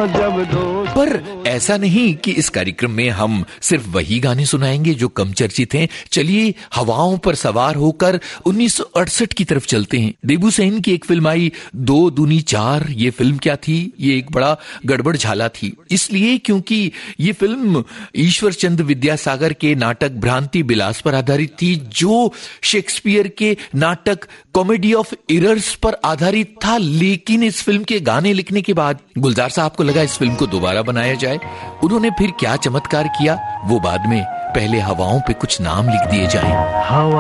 जब दो। पर ऐसा नहीं कि इस कार्यक्रम में हम सिर्फ वही गाने सुनाएंगे जो कम चर्चित हैं। चलिए हवाओं पर सवार होकर 1968 की तरफ चलते हैं। देबूसेन की एक फिल्म आई 2 दूनी 4। ये फिल्म क्या थी? ये एक बड़ा गड़बड़ झाला थी, इसलिए क्योंकि ये फिल्म ईश्वर चंद्र विद्यासागर के नाटक भ्रांति विलास पर आधारित थी, जो शेक्सपियर के नाटक कॉमेडी ऑफ एरर्स पर आधारित था। लेकिन इस फिल्म के गाने लिखने के बाद गुलजार साहब को लगा इस फिल्म को दोबारा बनाया जाए। उन्होंने फिर क्या चमत्कार किया वो बाद में, पहले हवाओं पे कुछ नाम लिख दिए जाएं। हवा